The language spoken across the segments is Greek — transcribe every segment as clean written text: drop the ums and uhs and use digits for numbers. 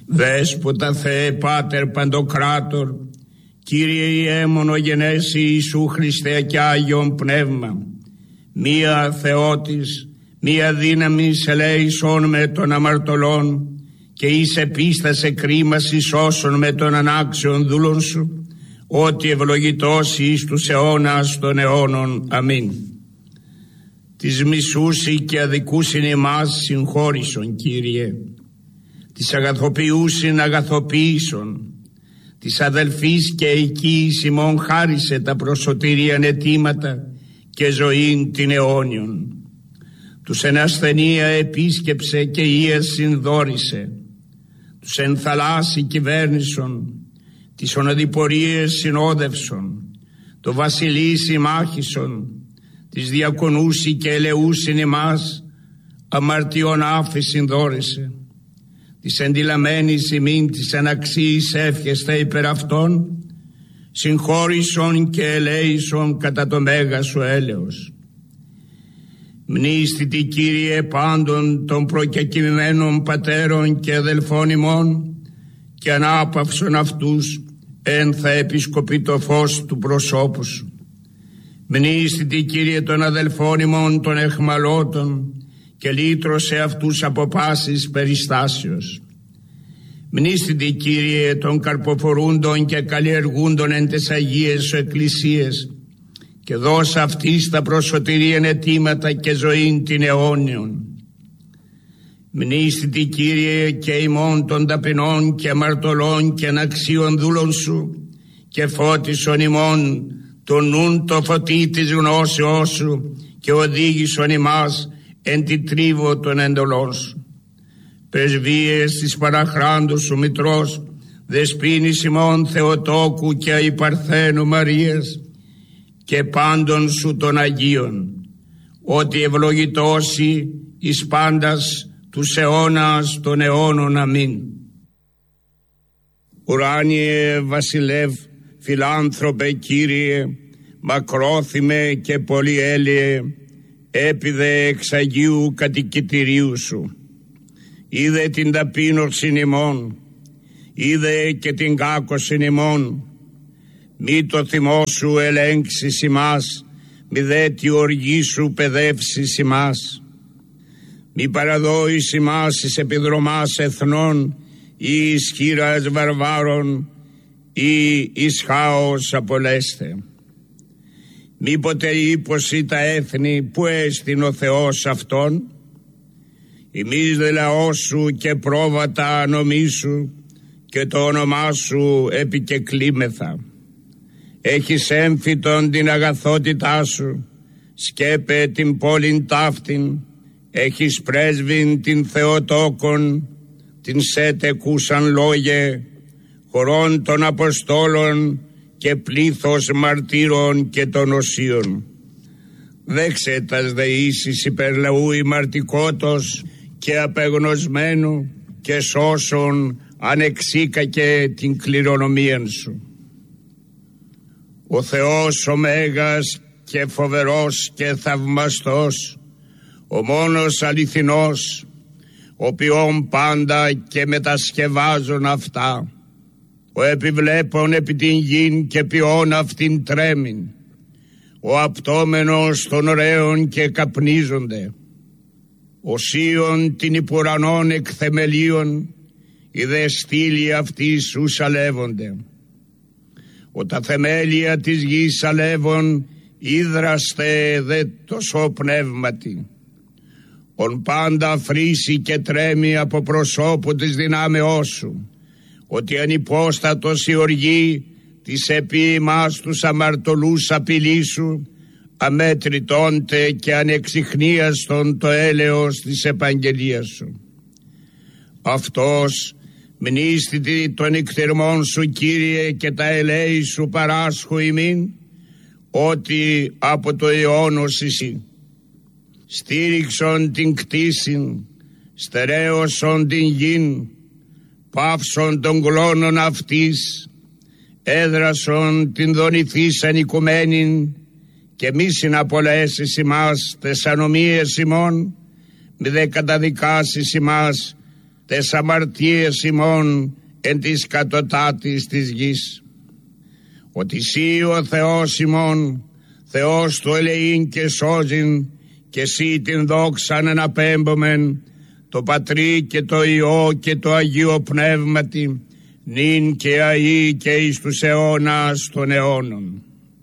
Δέσποτα Θεέ Πάτερ Παντοκράτορ, Κύριε Ιε μονογενέσι Ιησού Χριστέ και Άγιον Πνεύμα, μία Θεότης, μία δύναμης ελέησον με των αμαρτωλών και εις επίστασε κρίμασης όσων με των ανάξιων δούλων σου, ότι ευλογητός εις τους αιώνας των αιώνων. Αμήν. Τις μισούσι και αδικούσιν εμάς συγχώρησον, Κύριε, τις αγαθοποιούσιν αγαθοποίησον, της αδελφής και οικείς ημών χάρισε τα προσωτήριαν αιτήματα και ζωήν την αιώνιον. Τους εν ασθενεία επίσκεψε και ίες συνδόρισε, τους εν θαλάσσι κυβέρνησον, τις οναδιπορίες συνόδευσον, το βασιλεί συμμάχησον, τις διακονούσι και ελεούσιν εμάς, αμαρτιών άφη συνδόρισε, της εντυλαμένης ημίν της αναξίης εύχεστα υπερ αυτών, συγχώρησον και ελέησον κατά το μέγα σου έλεος. Μνήστητη Κύριε πάντων των προκεκοιμημένων πατέρων και αδελφών ημών και ανάπαυσον αυτούς εν θα επισκοπεί το φως του προσώπου σου. Μνήστητη Κύριε των αδελφών ημών των εχμαλώτων και λύτρωσε αυτούς από πάσης περιστάσεως. Μνήστητη Κύριε των καρποφορούντων και καλλιεργούντων εν τες Αγίες σου εκκλησίες και δώσα αυτής τα προσωτηρίαν αιτήματα και ζωήν την αιώνιον. Μνήστητη Κύριε και ημών των ταπεινών και αμαρτωλών και αναξίων δούλων σου και φώτισον ημών το νουν το φωτί της γνώσεώς σου και οδήγησον ημάς εν τη τρίβο των εντολών σου. Πρεσβείες της παραχράντου σου μητρός, δεσποίνης ημών Θεοτόκου και αϊπαρθένου Μαρίας και πάντων σου των Αγίων, ότι ευλογητώσει εις πάντας τους αιώνας των αιώνων. Αμήν. Ουράνιε βασιλεύ, φιλάνθρωπε Κύριε, μακρόθυμε και πολυέλιε, έπιδε εξ Αγίου κατοικητηρίου σου. Είδε την ταπείνωσιν ημών, είδε και την κάκωσιν ημών. Μη το θυμό σου ελέγξεις ημάς, μη δε τη οργή σου παιδεύσεις ημάς. Μη παραδόεις ημάς εις επιδρομάς εθνών ή εις χείρας βαρβάρων ή εις χάος απολέστε. Μήποτε ύποση τα έθνη που έστειν ο Θεός αυτόν, ημείς δε λαός σου και πρόβατα νομίσου και το όνομά σου επικεκλήμεθα. Έχεις έμφυτον την αγαθότητά σου, σκέπε την πόλην ταύτην, έχεις πρέσβην την Θεοτόκον, την σέτεκουσαν λόγε, χωρών των Αποστόλων και πλήθος μαρτύρων και των οσίων. Δέξε τας δεήσεις υπερλαού ημαρτικότος και απεγνωσμένου και σώσον ανεξίκακε την κληρονομίαν σου. Ο Θεός ο Μέγας και φοβερός και θαυμαστός, ο μόνος αληθινός, ο ποιόν πάντα και μετασκευάζον αυτά, ο επιβλέπων επί την γην και ποιόν αυτήν τρέμην, ο απτόμενος των ωραίων και καπνίζονται, ο σίων την υπουρανών εκθεμελίων, οι δε στήλοι αυτής ους αλεύονται. Ο τα θεμέλια της γης αλεύων, ίδραστε δε τόσο πνεύματι. Ον πάντα φρύσει και τρέμει από προσώπου της δυνάμεώς σου, ότι ανυπόστατος η οργή της επί ημάς τους αμαρτωλούς απειλή σου, αμέτρητόνται και ανεξιχνίαστον το έλεος της επαγγελίας σου. Αυτός μνήστητη των εκτερμών σου, Κύριε, και τα ελέη σου παράσχω ημίν, ότι από το αιώνος εσύ. Στήριξον την κτήσιν, στερέωσον την γην, πάυσον των κλώνων αυτής, έδρασον την δονηθήσαν οικουμένην, και μη συναπολέσεις ημάς τες ανομίες ημών, μη δε καταδικάσεις ημάς τες αμαρτίες ημών εν της κατωτάτης της γης. Ότι σύ ο Θεός ημών, Θεός του ελεήν και σώζειν, και σύ την δόξαν εναπέμπομεν, το Πατρί και το Υιό και το Αγίο Πνεύματι, νυν και αΐ και εις τους αιώνας των αιώνων.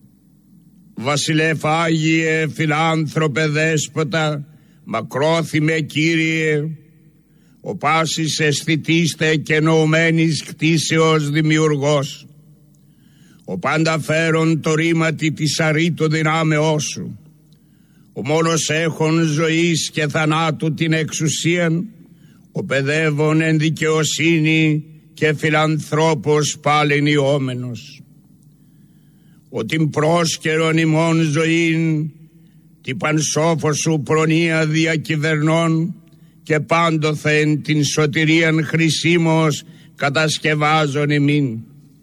Βασιλεύ Άγιε, φιλάνθρωπε Δέσποτα, μακρόθυμε Κύριε, ο πάσης αισθητήστε και νοουμένης κτίσεως δημιουργός, ο πάντα φέρον το ρήματι της αρήτου δυνάμεώς σου, ο μόνος έχων ζωής και θανάτου την εξουσίαν, ο παιδεύων εν δικαιοσύνη και φιλανθρώπος πάλιν ιόμενος, ο την πρόσκαιρον ημών ζωήν, την πανσόφο σου προνοία διακυβερνών, και πάντοθεν την σωτηρίαν χρησίμως κατασκευάζον ημίν.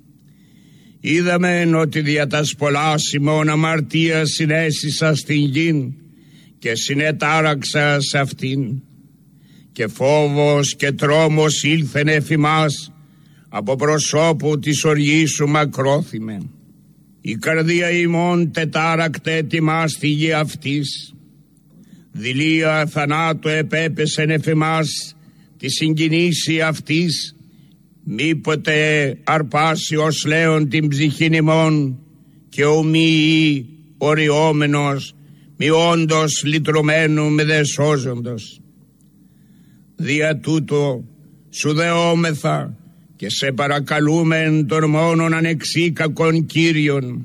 Είδαμεν ότι δια τας πολλάς ημών αμαρτίας συνέσισα στην γην και συνετάραξα σ' αυτήν, και φόβος και τρόμος ήλθεν εφ' ημάς από προσώπου της οργής σου μακρόθυμε. Η καρδία ημών τετάρακτε τιμάς στη γη αυτής, δειλία θανάτου επέπεσεν εφ' ημάς τη συγκινήση αυτής, μήποτε αρπάσει ως λέον την ψυχήν ημών, και ο μη οριόμενος, μη όντως λυτρωμένου με δε σώζοντος. Δια τούτο σου δεόμεθα και σε παρακαλούμεν τον μόνον ανεξίκακον Κύριον,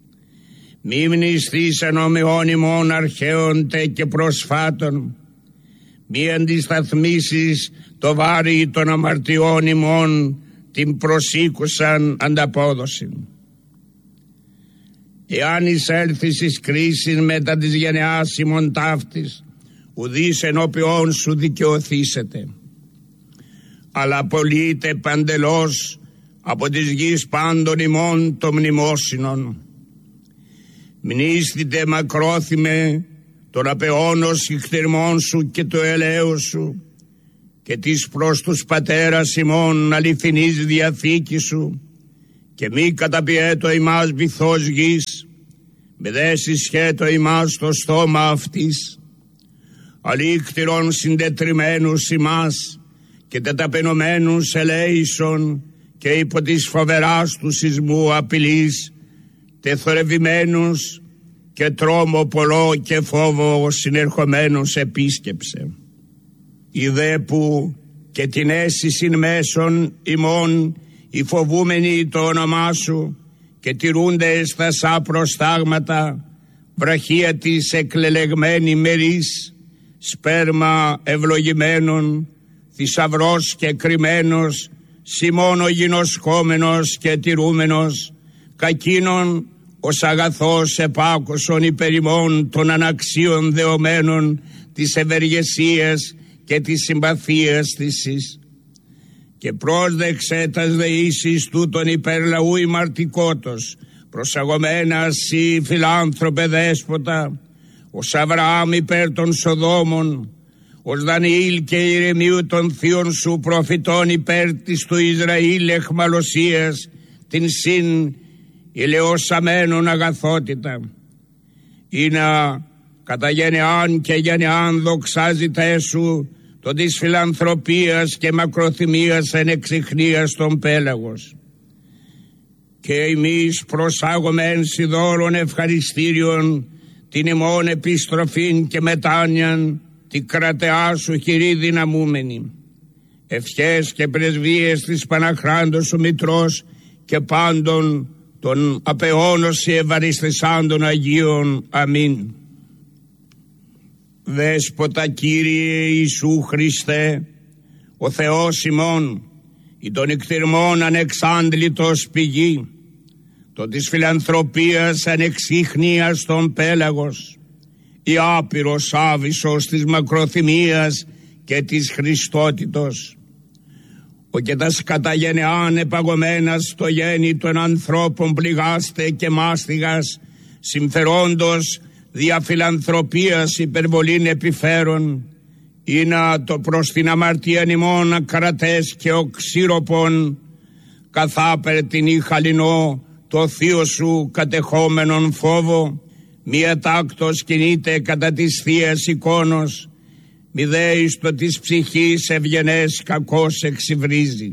μη μνηστείς εν ομοιών ημών αρχαίων τε και προσφάτων, μη αντισταθμίσεις το βάρη των αμαρτιών ημών την προσήκουσαν ανταπόδοση. Εάν εισέλθεις εις κρίσιν μετά της γενεάς ημών ταύτης, ουδείς ενώπιόν σου δικαιωθήσετε, αλλά απολύτε παντελώς από της γης πάντων ημών το μνημόσυνον. Μνήστητε μακρόθυμε τον απεώνος ηχθερμών σου και το ελέος σου, και της προς τους πατέρας ημών αληθινής διαθήκη σου, και μη καταπιέτω ημάς βυθός γης, με δε συσχέτω ημάς το στόμα αυτής, αλήκτηρον συντετριμένους ημάς και τεταπενωμένους ελέησον, και υπό της φοβεράς του σεισμού απειλής τεθορευημένους και τρόμο πολλό και φόβο συνερχομένους επίσκεψε. Ιδέ που και την αίσθηση μέσων ημών οι φοβούμενοι το όνομά σου και τηρούνται στα σα προστάγματα, βραχία της εκλελεγμένη μερίς, σπέρμα ευλογημένων, θησαυρός και κρυμμένος, σημώνο γινοσχόμενος και τηρούμενος, κακίνων ως αγαθός επάκουσον υπερημών των αναξίων δεωμένων της ευεργεσίας και της συμπαθίας της, και πρόσδεξε τας δεήσεις τούτων υπερλαού ημαρτικότος, προσαγωμένα σοι φιλάνθρωπε Δέσποτα, ως Αβραάμ υπέρ των Σοδόμων, ως Δανιήλ και Ηρεμίου των θείων σου προφητών υπέρ της του Ισραήλ εχμαλωσίας, την συν ηλαιοσαμένων αγαθότητα, ή να κατά γενεάν και γενεάν δοξάζεται σου το της φιλανθρωπίας και μακροθυμίας εν εξιχνίας των πέλαγος. Και εμείς προσάγομεν σιδώρων ευχαριστήριον την ημών επιστροφήν και μετάνοιαν την κρατεά σου χειρή δυναμούμενη. Ευχές και πρεσβείες της Παναχράντος σου Μητρός και πάντων των απεώνωση ευαριστησάντων Αγίων. Αμήν. Δέσποτα Κύριε Ιησού Χριστέ, ο Θεός ημών, η των εκτιρμών ανεξάντλητος πηγή, το της φιλανθρωπίας ανεξίχνιας των πέλαγος, η άπειρος άβυσσος της μακροθυμίας και της Χριστότητος, ο και τας κατά γενεάν επαγωμένας το γέννη των ανθρώπων πληγάστε και μάστιγας, συμφερόντος δια φιλανθρωπίας υπερβολήν επιφέρον, είναι το προς την αμαρτίαν ημών ακρατές και οξύροπον, καθάπερ την ή χαλινό το θείο σου κατεχόμενον φόβο, μία τάκτος κινείται κατά της θείας εικόνος, μη δέεις το της ψυχής ευγενές κακός εξυβρίζει.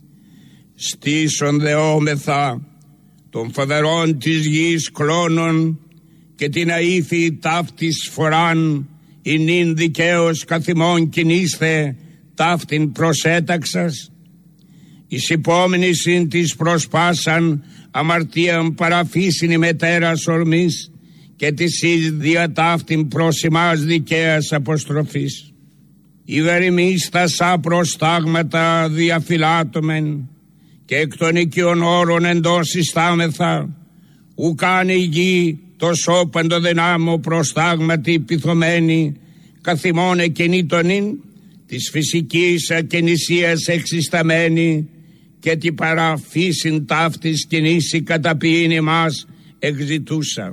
Στήσον δεόμεθα των φοβερών της γης κλώνων και την αήθη ταύτης φοράν, η νυν δικαίως καθημών κινήστε ταύτην προσέταξας. Εις υπόμενης συν της προσπάσαν αμαρτίαν παραφύσιν η μετέρας ορμής και της εις δια ταύτην προς ημάς δικαίας αποστροφής. Ιγαριμείς τα σα προστάγματα διαφυλάτωμεν και εκ των οικείων όρων εντός ιστάμεθα, ουκάν η γη το σώπαντο δυνάμω προστάγματι πυθωμένη, καθημών εκενήτωνην της φυσικής ακενησίας εξισταμένη και την παραφύσιν ταύτης κινήσει καταποιήν ημάς εξητούσα.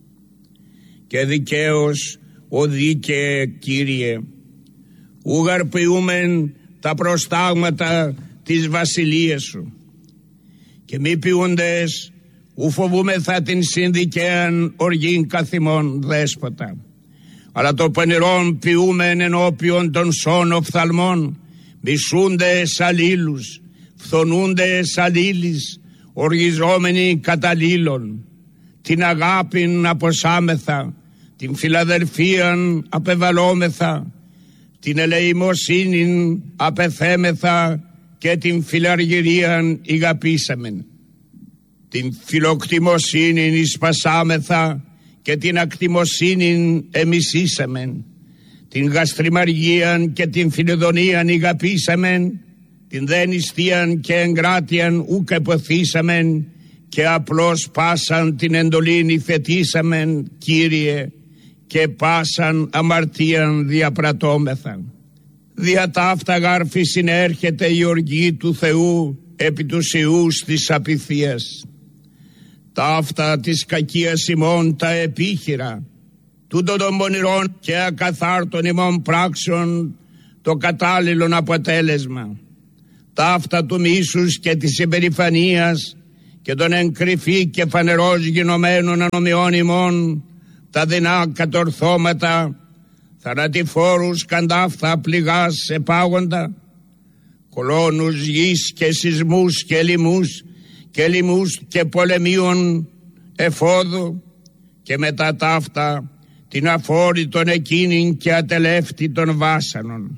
Και δικαίως ο δίκαιε Κύριε, ούγαρ ποιούμεν τα προστάγματα της βασιλείας σου και μη ποιούντες ου φοβούμεθα την συνδικαίαν οργήν καθημών δέσποτα, αλλά το πενηρόν ποιούμεν ενώπιον των σών οφθαλμών, μισούντες αλλήλους, φθονούντες αλλήλεις, οργιζόμενοι καταλήλων, την αγάπην αποσάμεθα, την φιλαδελφίαν απεβαλόμεθα, την ελεημοσύνην απεθέμεθα και την φιλαργυρίαν ηγαπήσαμεν. Την φιλοκτιμοσύνην εισπασάμεθα και την ακτιμοσύνην εμισήσαμεν. Την γαστριμαργίαν και την φιλιδονίαν ηγαπήσαμεν, την δε νηστείαν και εγκράτειαν ουκ εποθήσαμεν και απλώς πάσαν την εντολήν υφετήσαμεν, Κύριε, και πάσαν αμαρτίαν διαπρατώμεθα. Δια ταύτα γάρφη συνέρχεται η οργή του Θεού επί τους ιούς της απειθίας. Ταύτα της κακίας ημών τα επίχειρα, τούτο των πονηρών και ακαθάρτων ημών πράξεων το κατάλληλον αποτέλεσμα. Ταύτα του μίσους και της υπερηφανίας και των εν κρυφή και φανερός γινωμένων ανομιών ημών τα δεινά κατορθώματα, θανατηφόρους καντάφθα πληγάς επάγοντα, κολώνους γης και σεισμούς και λοιμούς και πολεμίων εφόδου, και μετά ταύτα την αφόρητον εκείνην και ατελεύτητον βάσανον.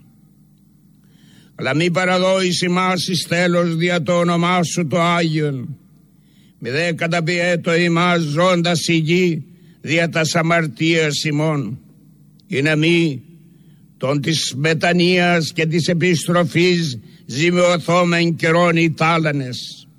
Αλλά μη παραδόεις ημάς εις τέλος δια το όνομά σου το Άγιον, μη δε καταπιέτω ημάς ζώντας η γη δια τας αμαρτίας ημών, ή να μη των της μετανοίας και της επιστροφής ζημιωθόμεν καιρών οι τάλανες.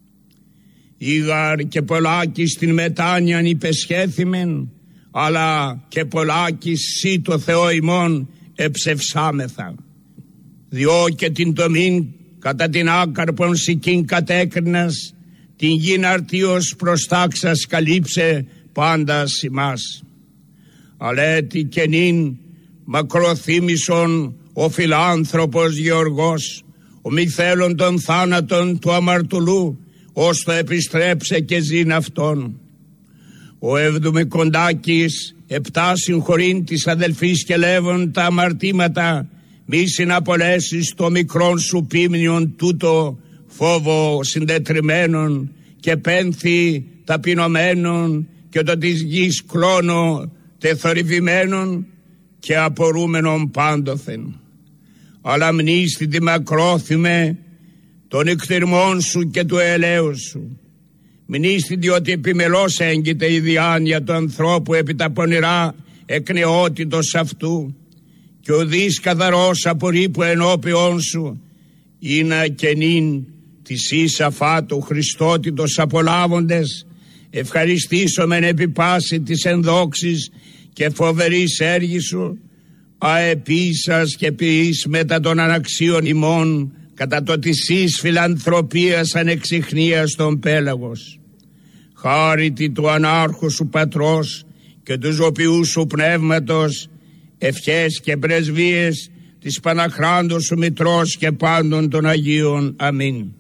Ήγαρ και πολλάκις την μετάνοιαν υπεσχέθημεν, αλλά και πολλάκις σύ το Θεό ημών εψευσάμεθα. Διό και την τομήν κατά την άκαρπον σικήν κατέκρινας, την γην αρτίος προστάξας καλύψε πάντας ημάς. Αλέτη και νυν μακροθύμησον ο φιλάνθρωπος Γεωργός, ο μη θέλων των θάνατων του αμαρτουλού, ως το επιστρέψε και ζήν αυτόν. Ο Ευδομικοντάκης επτά συγχωρήν της αδελφής και λέβων τα αμαρτήματα, μη συναπολέσεις το μικρόν σου πίμνιον τούτο φόβο συντετριμένων και πένθη ταπεινωμένων και το της γης κλώνο τεθορυβημένων και απορούμενων πάντοθεν. Αλλά μνήστη τη μακρόθυμε των εκθυρμών σου και του ελέους σου. Μνήστη διότι επιμελώς έγκυται η διάνοια του ανθρώπου επί τα πονηρά εκνεότητος αυτού, και ο δις καθαρός απορρίπου ενώπιον σου είναι και νυν της εις αφάτου Χριστότητος απολάβοντες, ευχαριστήσομεν επί πάση της ενδόξης και φοβερής έργης σου, αεπίσας και ποιείς μετά των αναξίων ημών, κατά το της εις φιλανθρωπίας ανεξιχνίας των πέλαγος. Χάρητη του ανάρχου σου πατρός και του ζωπιού σου πνεύματος, ευχές και πρεσβείες της Παναχράντος σου Μητρός και πάντων των Αγίων. Αμήν.